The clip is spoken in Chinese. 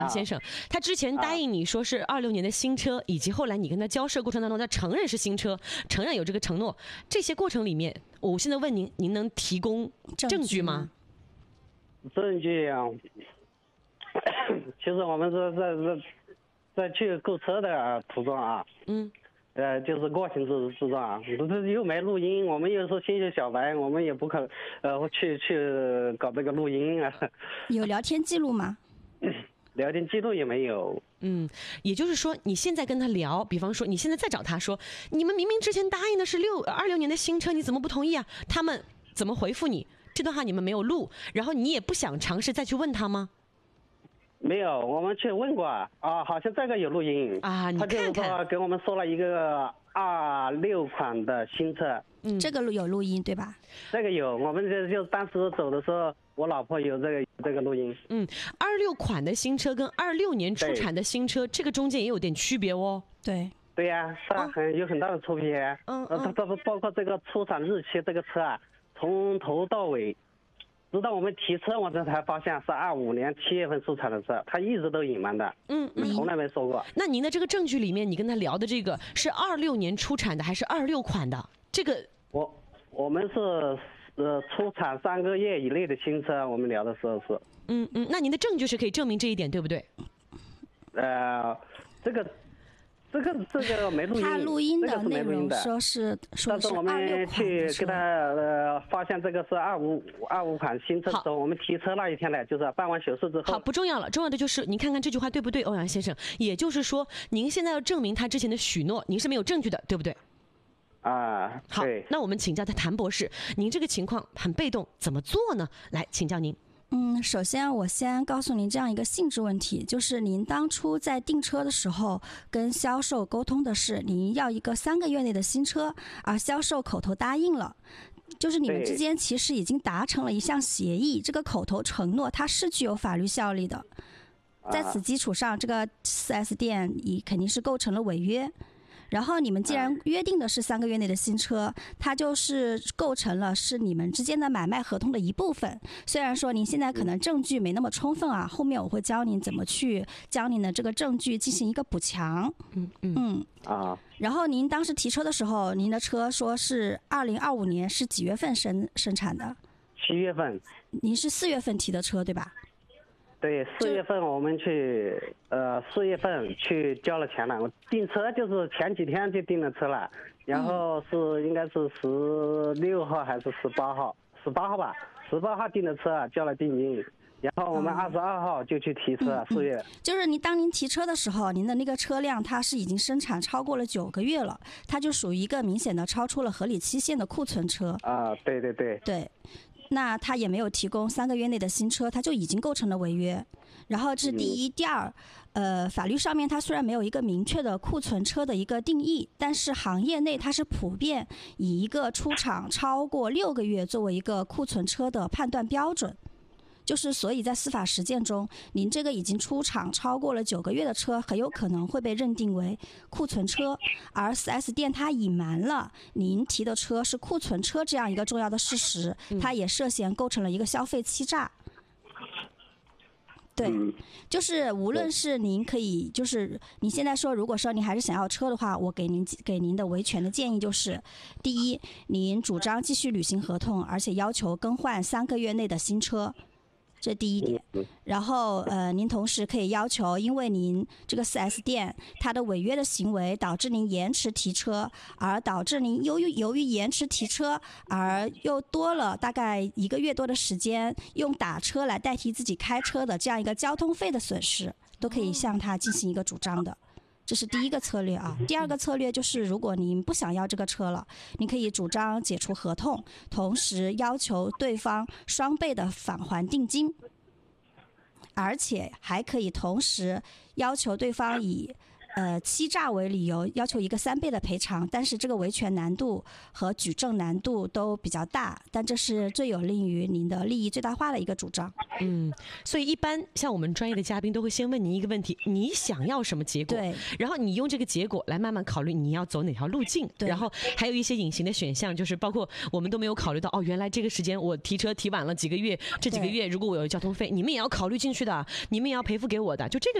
先生，他之前答应你说是26年的新车，以及后来你跟他交涉过程当中，他承认是新车，承认有这个承诺，这些过程里面，我现在问您，您能提供证据吗？ 证据啊，其实我们是在去购车的途中啊，就是过程之中啊，又没录音，我们又是新手小白，我们也不可去搞这个录音啊。 有聊天记录吗？ 聊天记录也没有。 也就是说，你现在跟他聊，比方说你现在再找他说，你们明明之前答应的是26年的新车，你怎么不同意啊？他们怎么回复你？这段话你们没有录，然后你也不想尝试再去问他吗？ 没有，我们去问过啊，好像这个有录音啊，你看看， 他就是说给我们说了一个26款的新车， 这个有录音对吧？ 这个有，我们就当时走的时候，我老婆有这个录音。 26款的新车跟26年出产的新车，这个中间也有点区别哦。 对呀，是有很大的区别。它包括这个出产日期，这个车啊，从头到尾。直到我们提车，我这才发现是25年7月份出产的车，他一直都隐瞒的，从来没说过。 那您的这个证据里面，你跟他聊的这个是26年出产的还是26款的？这个我们是出产3个月以内的新车，我们聊的时候是。 那您的证据是可以证明这一点，对不对？ 这个没录音， 他录音的内容说是但是我们去给他发现这个是25款新车的时候，我们提车那一天呢，就是办完手术之后。 好，不重要了，重要的就是您看看这句话对不对，欧阳先生？也就是说，您现在要证明他之前的许诺，您是没有证据的，对不对？好，那我们请教他谭博士，您这个情况很被动，怎么做呢？来请教您。 首先我先告诉您这样一个性质问题，就是您当初在订车的时候跟销售沟通的是您要一个3个月内的新车，而销售口头答应了，就是你们之间其实已经达成了一项协议，这个口头承诺它是具有法律效力的，在此基础上这个 4S 店肯定是构成了违约。然后你们既然约定的是3个月内的新车，它就是构成了是你们之间的买卖合同的一部分。虽然说您现在可能证据没那么充分啊，后面我会教您怎么去将您的这个证据进行一个补强。然后您当时提车的时候，您的车说是2025年是几月份生产的 ？7月份。 您是4月份提的车对吧？ 对，4月份我们去4月份去交了钱了。我订车就是前几天就订了车了，然后应该是16号还是18号？18号吧，18号订的车，交了定金。然后我们22号就去提车，4月。 就是当您提车的时候，您的那个车辆它是已经生产超过了9个月了，它就属于一个明显的超出了合理期限的库存车。对。那他也没有提供3个月内的新车，他就已经构成了违约。然后这是第一，第二，法律上面它虽然没有一个明确的库存车的一个定义，但是行业内它是普遍以一个出厂超过6个月作为一个库存车的判断标准。就是所以在司法实践中，您这个已经出厂超过了9个月的车，很有可能会被认定为库存车，而 4S 店它隐瞒了您提的车是库存车这样一个重要的事实，它也涉嫌构成了一个消费欺诈。对，就是无论是您可以，就是你现在说，如果说您还是想要车的话，我给您的维权的建议就是：第一，您主张继续履行合同，而且要求更换3个月内的新车。这第一点，然后您同时可以要求，因为您这个 4S 店它的违约的行为导致您延迟提车，而导致您由于延迟提车而又多了大概1个月多的时间用打车来代替自己开车的这样一个交通费的损失，都可以向他进行一个主张的。这是第一个策略啊。第二个策略就是，如果您不想要这个车了，您可以主张解除合同，同时要求对方双倍的返还定金，而且还可以同时要求对方以欺诈为理由要求一个3倍的赔偿，但是这个维权难度和举证难度都比较大，但这是最有利于您的利益最大化的一个主张。 所以一般像我们专业的嘉宾都会先问您一个问题：你想要什么结果？ 对， 然后你用这个结果来慢慢考虑你要走哪条路径。然后还有一些隐形的选项，就是包括我们都没有考虑到原来这个时间我提车提晚了几个月，这几个月如果我有交通费，你们也要考虑进去的，你们也要赔付给我的，就这个